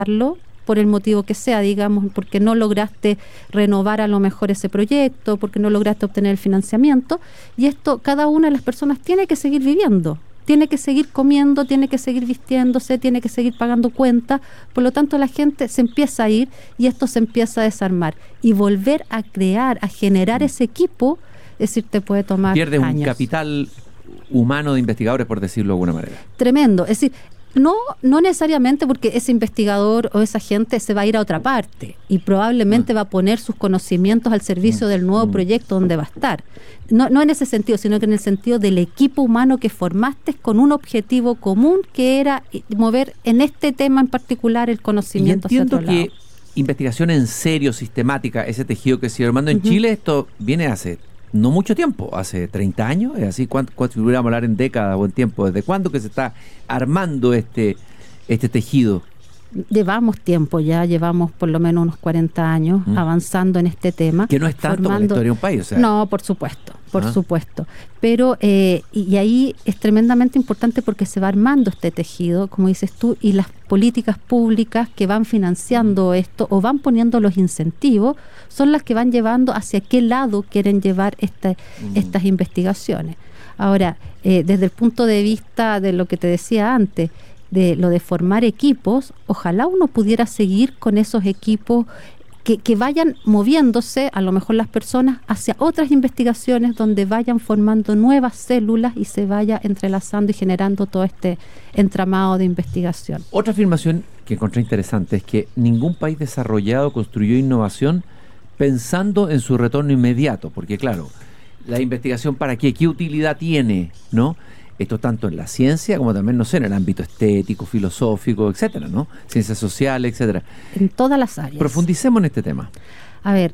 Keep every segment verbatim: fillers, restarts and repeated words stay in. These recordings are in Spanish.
por el motivo que sea, digamos, porque no lograste renovar a lo mejor ese proyecto, porque no lograste obtener el financiamiento, y esto cada una de las personas tiene que seguir viviendo, tiene que seguir comiendo, tiene que seguir vistiéndose, tiene que seguir pagando cuentas, por lo tanto la gente se empieza a ir y esto se empieza a desarmar, y volver a crear, a generar ese equipo, es decir, te puede tomar Pierde años. un capital humano de investigadores, por decirlo de alguna manera. Tremendo, es decir, No, no necesariamente porque ese investigador o esa gente se va a ir a otra parte y probablemente va a poner sus conocimientos al servicio del nuevo proyecto donde va a estar. No, no en ese sentido, sino que en el sentido del equipo humano que formaste con un objetivo común que era mover en este tema en particular el conocimiento hacia otro lado. Y entiendo que investigación en serio, sistemática, ese tejido que se iba armando en uh-huh. Chile, esto viene hace no mucho tiempo, hace treinta años, es así, ¿cuánto, cuánto si pudiéramos hablar en décadas o en tiempo? ¿Desde cuándo que se está armando este, este tejido? Llevamos tiempo ya, llevamos por lo menos unos cuarenta años mm. avanzando en este tema. Que no es tanto para la historia de un país, o sea. No, por supuesto, por ¿Ah? supuesto. Pero, eh, y, y ahí es tremendamente importante porque se va armando este tejido, como dices tú, y las políticas públicas que van financiando esto o van poniendo los incentivos son las que van llevando hacia qué lado quieren llevar esta, mm. estas investigaciones. Ahora, eh, desde el punto de vista de lo que te decía antes, de lo de formar equipos, ojalá uno pudiera seguir con esos equipos que, que vayan moviéndose, a lo mejor las personas, hacia otras investigaciones donde vayan formando nuevas células y se vaya entrelazando y generando todo este entramado de investigación. Otra afirmación que encontré interesante es que ningún país desarrollado construyó innovación pensando en su retorno inmediato, porque claro, la investigación para qué, qué utilidad tiene, ¿no? Esto tanto en la ciencia como también, no sé, en el ámbito estético, filosófico, etcétera, ¿no? Ciencias sociales, etcétera. En todas las áreas. Profundicemos en este tema. A ver,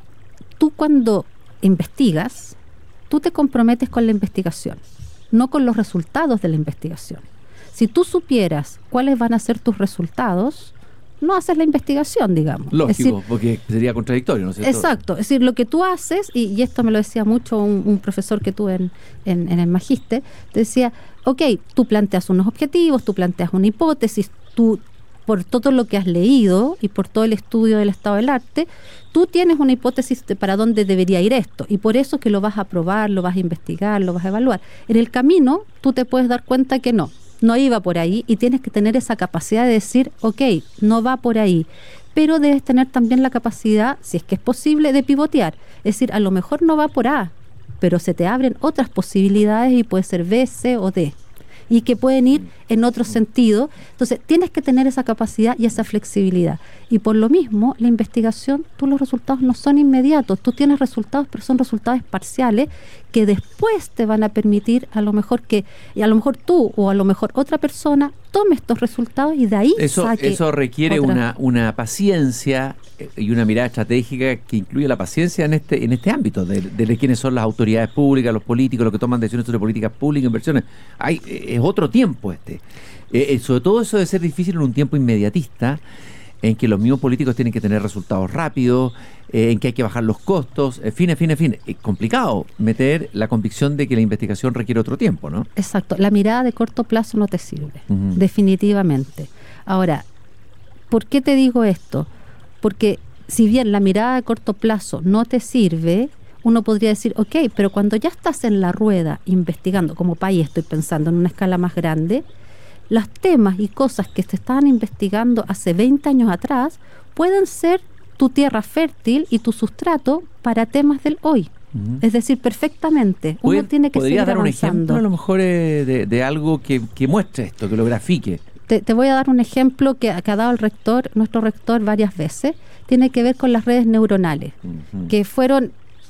tú cuando investigas, tú te comprometes con la investigación, no con los resultados de la investigación. Si tú supieras cuáles van a ser tus resultados, no haces la investigación, digamos. Lógico, es decir, porque sería contradictorio, ¿no es cierto? Exacto, es decir, lo que tú haces, y, y esto me lo decía mucho un, un profesor que tuve en, en, en el magíster, te decía, ok, tú planteas unos objetivos, tú planteas una hipótesis, tú, por todo lo que has leído y por todo el estudio del estado del arte, tú tienes una hipótesis de para dónde debería ir esto, y por eso es que lo vas a probar, lo vas a investigar, lo vas a evaluar. En el camino, tú te puedes dar cuenta que no, no iba por ahí, y tienes que tener esa capacidad de decir, ok, no va por ahí, pero debes tener también la capacidad, si es que es posible, de pivotear. Es decir, a lo mejor no va por A, pero se te abren otras posibilidades y puede ser B, C o D, y que pueden ir en otro sentido. Entonces, tienes que tener esa capacidad y esa flexibilidad. Y por lo mismo, la investigación, tú los resultados no son inmediatos. Tú tienes resultados, pero son resultados parciales que después te van a permitir a lo mejor que, y a lo mejor tú o a lo mejor otra persona tome estos resultados y de ahí eso, saque Eso requiere otra. una, una paciencia y una mirada estratégica que incluye la paciencia en este en este ámbito, de, de quiénes son las autoridades públicas, los políticos, los que toman decisiones sobre políticas públicas, inversiones. Hay, es otro tiempo este. Eh, sobre todo eso debe ser difícil en un tiempo inmediatista, en que los mismos políticos tienen que tener resultados rápidos, eh, en que hay que bajar los costos, en fin, en fin, en fin. Es complicado meter la convicción de que la investigación requiere otro tiempo, ¿no? Exacto. La mirada de corto plazo no te sirve, uh-huh. definitivamente. Ahora, ¿por qué te digo esto? Porque si bien la mirada de corto plazo no te sirve, uno podría decir, ok, pero cuando ya estás en la rueda investigando, como país estoy pensando en una escala más grande, los temas y cosas que se estaban investigando hace veinte años atrás pueden ser tu tierra fértil y tu sustrato para temas del hoy. Uh-huh. Es decir, perfectamente. Uno tiene que seguir dar avanzando. Un ejemplo a lo mejor eh, de, de algo que, que muestre esto, que lo grafique? Te, te voy a dar un ejemplo que, que ha dado el rector, nuestro rector varias veces. Tiene que ver con las redes neuronales, uh-huh. que fueron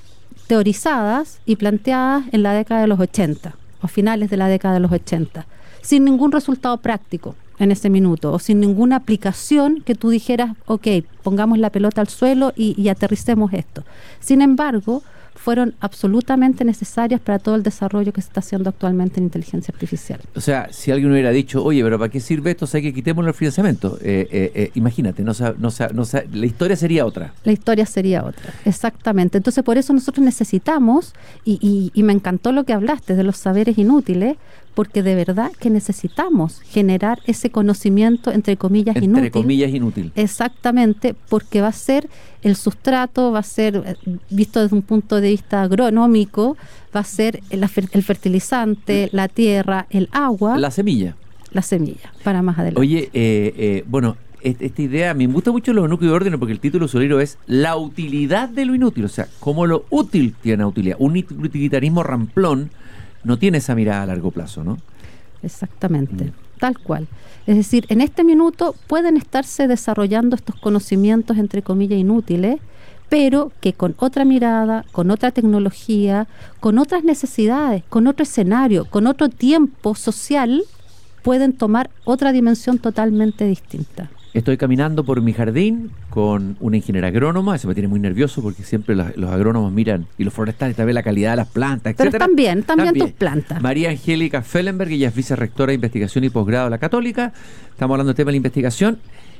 teorizadas y planteadas en la década de los ochenta, o finales de la década de los ochenta. Sin ningún resultado práctico en ese minuto, o sin ninguna aplicación que tú dijeras, ok, pongamos la pelota al suelo y, y aterricemos esto. Sin embargo, fueron absolutamente necesarias para todo el desarrollo que se está haciendo actualmente en inteligencia artificial. O sea, si alguien hubiera dicho, oye, pero ¿para qué sirve esto? O sea, que quitémosle el financiamiento. Eh, eh, eh, imagínate, no, no, no, la historia sería otra. La historia sería otra, exactamente. Entonces, por eso nosotros necesitamos, y, y, y me encantó lo que hablaste de los saberes inútiles, porque de verdad que necesitamos generar ese ese conocimiento, entre comillas, entre inútil. Entre comillas, inútil. Exactamente, porque va a ser el sustrato, va a ser, visto desde un punto de vista agronómico, va a ser el, el fertilizante, la tierra, el agua. La semilla. La semilla, para más adelante. Oye, eh, eh, bueno, esta idea, me gusta mucho los núcleos de orden porque el título de su libro es La utilidad de lo inútil, o sea, cómo lo útil tiene utilidad. Un utilitarismo ramplón no tiene esa mirada a largo plazo, ¿no? Exactamente, mm. tal cual. Es decir, en este minuto pueden estarse desarrollando estos conocimientos, entre comillas, inútiles, pero que con otra mirada, con otra tecnología, con otras necesidades, con otro escenario, con otro tiempo social, pueden tomar otra dimensión totalmente distinta. Estoy caminando por mi jardín con una ingeniera agrónoma, eso me tiene muy nervioso porque siempre los, los agrónomos miran, y los forestales también, la calidad de las plantas, etcétera. Pero también, también, también tus plantas. María Angélica Fellenberg, ella es vicerrectora de investigación y posgrado de la Católica. Estamos hablando del tema de la investigación.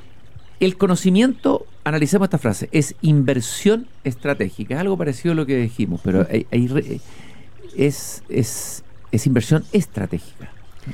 El conocimiento, analicemos esta frase, es inversión estratégica. Es algo parecido a lo que dijimos, pero hay, hay, es, es, es inversión estratégica.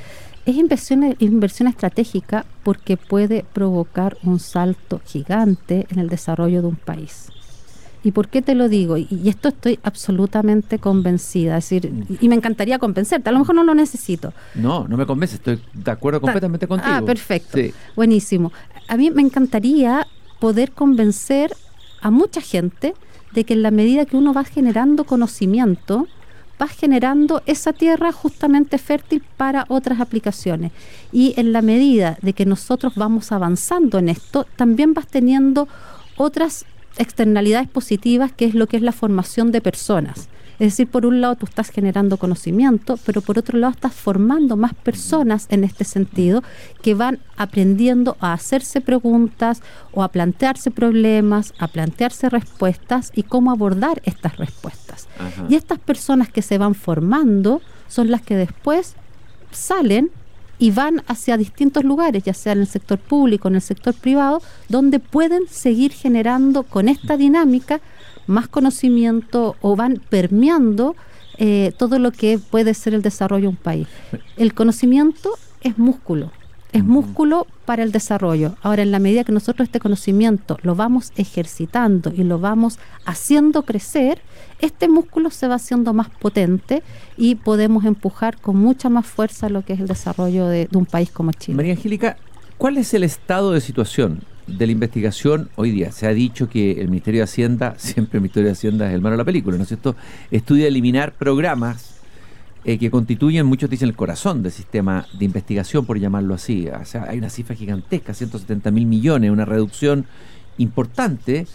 Es inversión, inversión estratégica porque puede provocar un salto gigante en el desarrollo de un país. ¿Y por qué te lo digo? Y, y esto estoy absolutamente convencida. Es decir, y, y me encantaría convencerte. A lo mejor no lo necesito. No, no me convence. Estoy de acuerdo completamente contigo. Ah, perfecto. Sí. Buenísimo. A mí me encantaría poder convencer a mucha gente de que en la medida que uno va generando conocimiento, vas generando esa tierra justamente fértil para otras aplicaciones. Y en la medida de que nosotros vamos avanzando en esto, también vas teniendo otras externalidades positivas, que es lo que es la formación de personas. Es decir, por un lado tú estás generando conocimiento, pero por otro lado estás formando más personas en este sentido, que van aprendiendo a hacerse preguntas o a plantearse problemas, a plantearse respuestas y cómo abordar estas respuestas. Ajá. Y estas personas que se van formando son las que después salen y van hacia distintos lugares, ya sea en el sector público, en el sector privado, donde pueden seguir generando con esta dinámica más conocimiento o van permeando eh, todo lo que puede ser el desarrollo de un país. El conocimiento es músculo, es músculo para el desarrollo. Ahora, en la medida que nosotros este conocimiento lo vamos ejercitando y lo vamos haciendo crecer, este músculo se va haciendo más potente y podemos empujar con mucha más fuerza lo que es el desarrollo de, de un país como Chile. María Angélica, ¿cuál es el estado de situación de la investigación hoy día? Se ha dicho que el Ministerio de Hacienda, siempre el Ministerio de Hacienda es el malo de la película, ¿no es cierto?, estudia eliminar programas eh, que constituyen, muchos dicen, el corazón del sistema de investigación, por llamarlo así. O sea, hay una cifra gigantesca, ciento setenta mil millones, una reducción importante.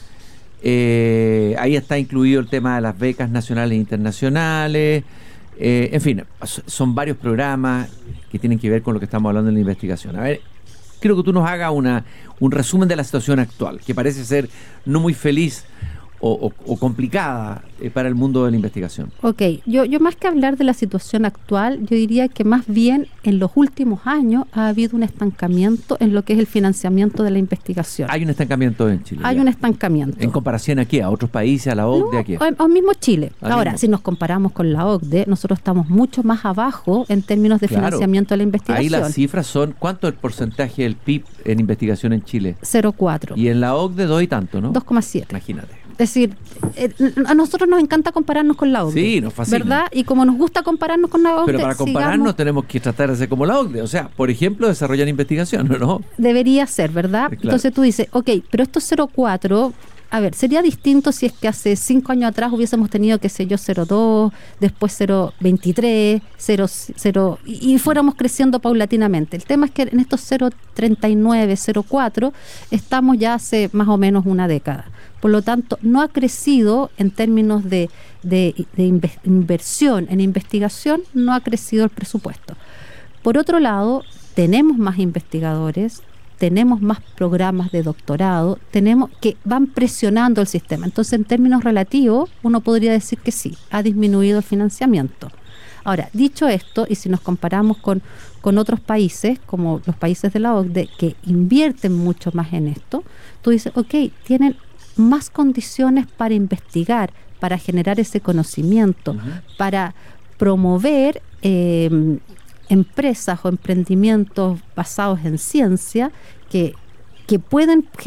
Eh, ahí está incluido el tema de las becas nacionales e internacionales. Eh, en fin, son varios programas que tienen que ver con lo que estamos hablando en la investigación. A ver, quiero que tú nos hagas una, un resumen de la situación actual, que parece ser no muy feliz o, o, o complicada eh, para el mundo de la investigación. Ok, yo, yo más que hablar de la situación actual, yo diría que más bien en los últimos años ha habido un estancamiento en lo que es el financiamiento de la investigación. Hay un estancamiento en Chile. Hay ya. un estancamiento. ¿En comparación a qué? ¿A otros países? ¿A la O C D E? No, ¿A qué? O, o mismo Chile. Al Ahora, mismo. si nos comparamos con la O C D E, nosotros estamos mucho más abajo en términos de Claro. financiamiento de la investigación. Ahí las cifras son, ¿cuánto es el porcentaje del P I B en investigación en Chile? cero coma cuatro. Y en la O C D E dos y tanto, ¿no? dos coma siete. Imagínate. Es decir, eh, a nosotros nos encanta compararnos con la O C D E. Sí, nos fascina. ¿Verdad? Y como nos gusta compararnos con la O C D E, Pero para compararnos sigamos, tenemos que tratar de ser como la O C D E. O sea, por ejemplo, desarrollar investigación, ¿no? debería ser, ¿verdad? Claro. Entonces tú dices, ok, pero estos cero coma cuatro, a ver, sería distinto si es que hace cinco años atrás hubiésemos tenido, qué sé yo, cero coma dos, después cero coma veintitrés, cero, cero, y, y fuéramos creciendo paulatinamente. El tema es que en estos cero coma treinta y nueve, cero coma cuatro, estamos ya hace más o menos una década. Por lo tanto, no ha crecido en términos de, de, de inve- inversión en investigación, no ha crecido el presupuesto. Por otro lado, tenemos más investigadores, tenemos más programas de doctorado, tenemos que van presionando el sistema. Entonces, en términos relativos, uno podría decir que sí, ha disminuido el financiamiento. Ahora, dicho esto, y si nos comparamos con, con otros países, como los países de la O C D E, que invierten mucho más en esto, tú dices, ok, tienen más condiciones para investigar, para generar ese conocimiento, uh-huh. para promover eh, empresas o emprendimientos basados en ciencia que, que pueden